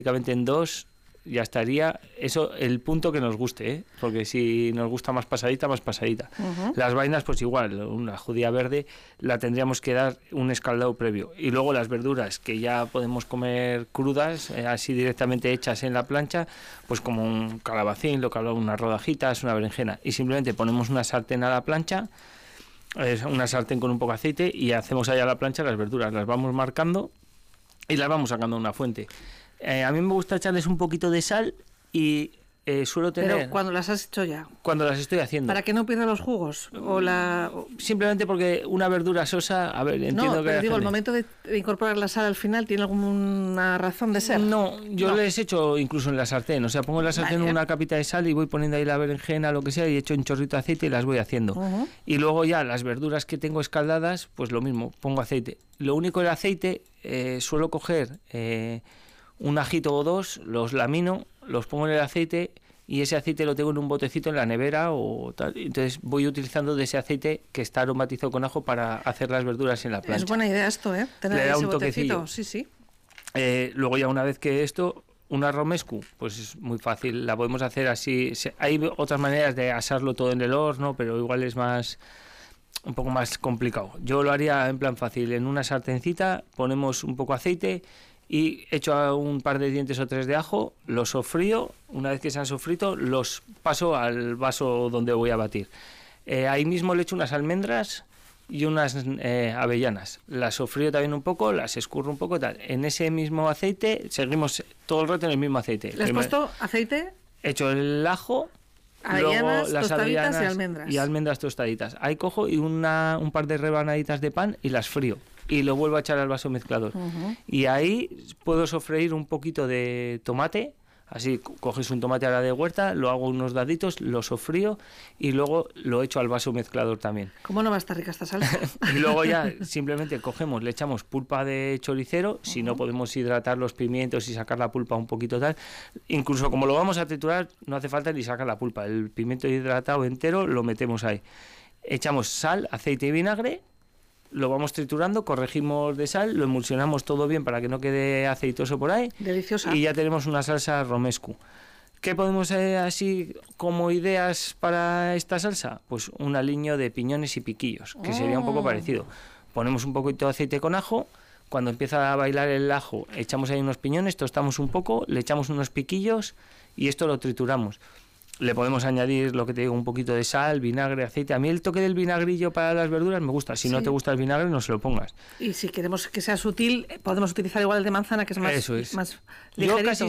prácticamente en 2 ya estaría. Eso, el punto que nos guste, ¿eh? Porque si nos gusta más pasadita, más pasadita. Las vainas, pues igual, una judía verde la tendríamos que dar un escaldado previo. Y luego las verduras que ya podemos comer crudas, así directamente hechas en la plancha, pues como un calabacín, lo que hablaba, unas rodajitas, una berenjena. Y simplemente ponemos una sartén a la plancha, una sartén con un poco de aceite, y hacemos ahí a la plancha las verduras, las vamos marcando y las vamos sacando de una fuente. A mí me gusta echarles un poquito de sal y suelo tener... Pero cuando las has hecho ya. Cuando las estoy haciendo. ¿Para que no pierda los jugos? Simplemente porque una verdura sosa... A ver, entiendo no, pero digo, el momento de incorporar la sal al final, ¿tiene alguna razón de ser? No, yo les echo incluso en la sartén. O sea, pongo en la sartén una capita de sal y voy poniendo ahí la berenjena, lo que sea, y echo un chorrito de aceite y las voy haciendo. Y luego ya las verduras que tengo escaldadas, pues lo mismo, pongo aceite. Lo único, el aceite, suelo coger... un ajito o 2, los lamino, los pongo en el aceite y ese aceite lo tengo en un botecito en la nevera o tal. Entonces voy utilizando de ese aceite que está aromatizado con ajo para hacer las verduras en la plancha. Es buena idea esto, ¿eh? Tener Le da ese un toquecillo. botecito, sí. Luego ya una vez que esto, una romescu, pues es muy fácil, la podemos hacer así. Hay otras maneras de asarlo todo en el horno, pero igual es un poco más complicado. Yo lo haría en plan fácil, en una sartencita ponemos un poco de aceite y echo un par de dientes o 3 de ajo, los sofrío, una vez que se han sofrito, los paso al vaso donde voy a batir. Ahí mismo le echo unas almendras y unas avellanas. Las sofrío también un poco, las escurro un poco, tal. En ese mismo aceite, seguimos todo el rato en el mismo aceite. ¿Le has puesto aceite? Echo el ajo, avellanas, luego las tostaditas avellanas y almendras. Y almendras tostaditas. Ahí cojo y un par de rebanaditas de pan y las frío. Y lo vuelvo a echar al vaso mezclador. Y ahí puedo sofreír un poquito de tomate. Así, coges un tomate a la de huerta, lo hago unos daditos, lo sofrío y luego lo echo al vaso mezclador también. ¿Cómo no va a estar rica esta salsa? Y luego ya simplemente cogemos, le echamos pulpa de choricero, si no podemos hidratar los pimientos y sacar la pulpa un poquito tal. Incluso como lo vamos a triturar, no hace falta ni sacar la pulpa. El pimiento hidratado entero lo metemos ahí. Echamos sal, aceite y vinagre. Lo vamos triturando, corregimos de sal, lo emulsionamos todo bien para que no quede aceitoso por ahí. Deliciosa. Y ya tenemos una salsa romescu. ¿Qué podemos así como ideas para esta salsa? Pues un aliño de piñones y piquillos, que sería un poco parecido. Ponemos un poquito de aceite con ajo, cuando empieza a bailar el ajo echamos ahí unos piñones, tostamos un poco, le echamos unos piquillos y esto lo trituramos. Le podemos añadir, lo que te digo, un poquito de sal, vinagre, aceite. A mí el toque del vinagrillo para las verduras me gusta. Si no te gusta el vinagre, no se lo pongas. Y si queremos que sea sutil, podemos utilizar igual el de manzana, que es más, Eso es. más ligerito. Yo casi